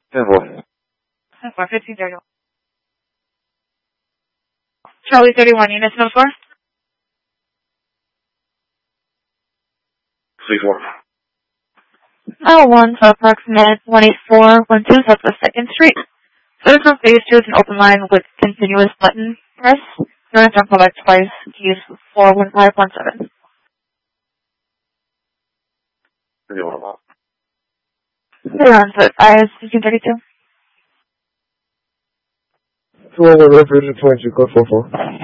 10-4. 1530. Charlie 31, units no score? 3-4. 1 to approximate 18412 Southwest 2nd Street. Service on phase 2 is an open line with continuous button press. You're going to call back twice to use 41517. 3-1. They're on foot. IS 1532. 2-1 reference 20, code 44.